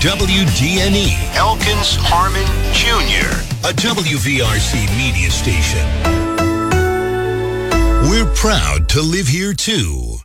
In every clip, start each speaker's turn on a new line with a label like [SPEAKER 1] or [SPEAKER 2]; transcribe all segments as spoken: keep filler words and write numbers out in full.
[SPEAKER 1] W D N E, Elkins Harmon Junior, a W V R C media station. We're proud to live here, too.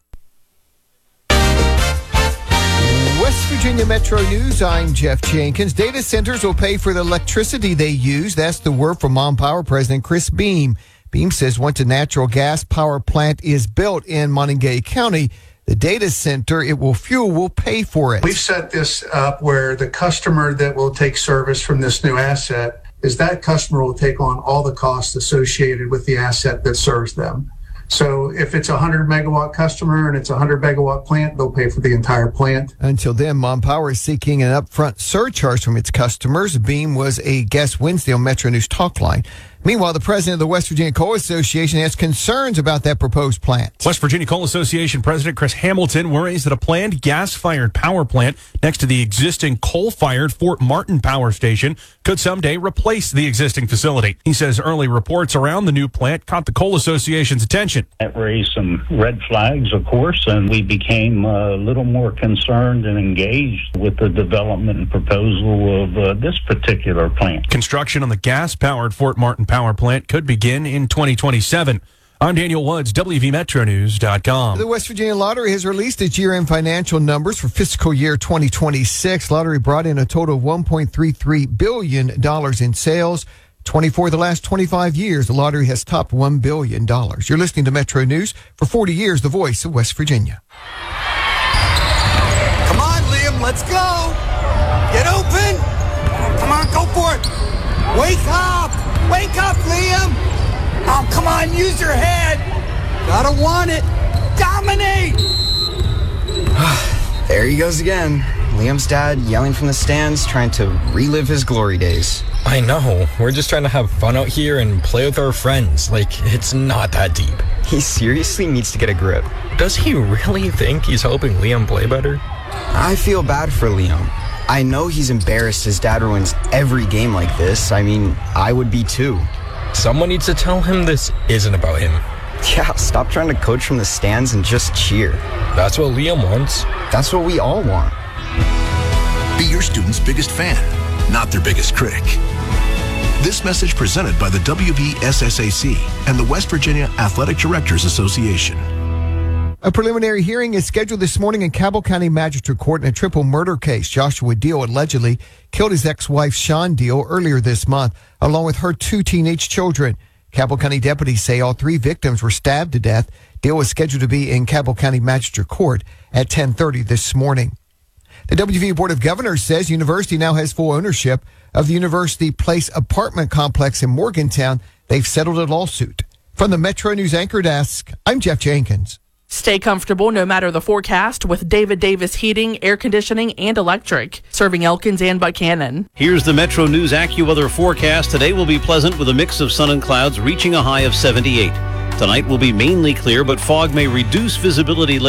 [SPEAKER 2] West Virginia Metro News, I'm Jeff Jenkins. Data centers will pay for the electricity they use. That's the word from Mon Power President Chris Beam. Beam says once a natural gas power plant is built in Montague County, the data center it will fuel will pay for it.
[SPEAKER 3] We've set this up where the customer that will take service from this new asset is that customer will take on all the costs associated with the asset that serves them. So if it's a one hundred megawatt customer and it's a one hundred megawatt plant, they'll pay for the entire plant.
[SPEAKER 2] Until then, Mon Power is seeking an upfront surcharge from its customers. Beam was a guest Wednesday on Metro News Talkline. Meanwhile, the president of the West Virginia Coal Association has concerns about that proposed plant.
[SPEAKER 4] West Virginia Coal Association President Chris Hamilton worries that a planned gas-fired power plant next to the existing coal-fired Fort Martin Power Station could someday replace the existing facility. He says early reports around the new plant caught the Coal Association's attention.
[SPEAKER 5] That raised some red flags, of course, and we became a little more concerned and engaged with the development and proposal of uh, this particular plant.
[SPEAKER 4] Construction on the gas-powered Fort Martin Power Plant could begin in twenty twenty-seven. I'm Daniel Woods, W V Metro News dot com.
[SPEAKER 2] The West Virginia Lottery has released its year-end financial numbers for fiscal year twenty twenty-six. Lottery brought in a total of one point three three billion dollars in sales. twenty-four of the last twenty-five years, the lottery has topped one billion dollars. You're listening to Metro News. For forty years, the voice of West Virginia.
[SPEAKER 6] Come on, Liam, let's go. Get open. Come on, go for it. Wake up. Wake up, Liam. Oh, come on, use your head. Gotta want it. Dominate.
[SPEAKER 7] There he goes again. Liam's dad yelling from the stands, trying to relive his glory days.
[SPEAKER 8] I know. We're just trying to have fun out here and play with our friends. Like, it's not that deep.
[SPEAKER 7] He seriously needs to get a grip.
[SPEAKER 8] Does he really think he's helping Liam play better?
[SPEAKER 7] I feel bad for Liam. I know he's embarrassed his dad ruins every game like this. I mean, I would be too.
[SPEAKER 8] Someone needs to tell him this isn't about him.
[SPEAKER 7] Yeah, stop trying to coach from the stands and just cheer.
[SPEAKER 8] That's what Liam wants.
[SPEAKER 7] That's what we all want.
[SPEAKER 1] Be your student's biggest fan, not their biggest critic. This message presented by the W V S S A C and the West Virginia Athletic Directors Association.
[SPEAKER 2] A preliminary hearing is scheduled this morning in Cabell County Magistrate Court in a triple murder case. Joshua Deal allegedly killed his ex-wife, Sean Deal, earlier this month, along with her two teenage children. Cabell County deputies say all three victims were stabbed to death. Deal was scheduled to be in Cabell County Magistrate Court at ten thirty this morning. The W V Board of Governors says university now has full ownership of the University Place apartment complex in Morgantown. They've settled a lawsuit. From the Metro News Anchor Desk, I'm Jeff Jenkins.
[SPEAKER 9] Stay comfortable no matter the forecast with David Davis Heating, Air Conditioning, and Electric, serving Elkins and Buchanan.
[SPEAKER 10] Here's the Metro News AccuWeather forecast. Today will be pleasant with a mix of sun and clouds reaching a high of seventy-eight. Tonight will be mainly clear, but fog may reduce visibility later.